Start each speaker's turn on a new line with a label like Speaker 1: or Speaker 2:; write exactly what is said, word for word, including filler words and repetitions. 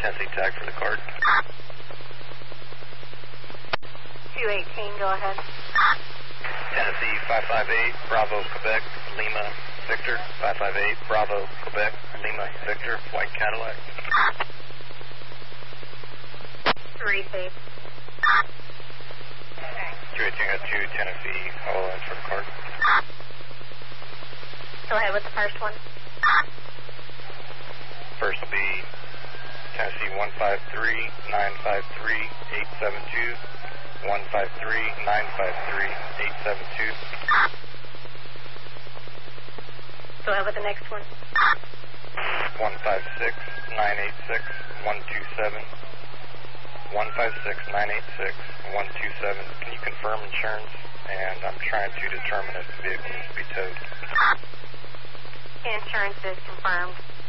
Speaker 1: Tennessee tag for the card.
Speaker 2: two eighteen, go ahead.
Speaker 1: Tennessee five five eight, Bravo, Quebec, Lima, Victor. five five eight, Bravo, Quebec, Lima, Victor, white Cadillac.
Speaker 2: three safe.
Speaker 1: three eighteen got two Tennessee, all lines for the card.
Speaker 2: Go ahead with the first one.
Speaker 1: First will be Tennessee one five three, nine five three, eight seven two, one five three, nine five three, eight seven two.
Speaker 2: Go ahead with the next one.
Speaker 1: one five six, nine eight six, one two seven, one five six, nine eight six, one two seven. Can you confirm insurance? And I'm trying to determine if the vehicle needs to be towed.
Speaker 2: Insurance is confirmed.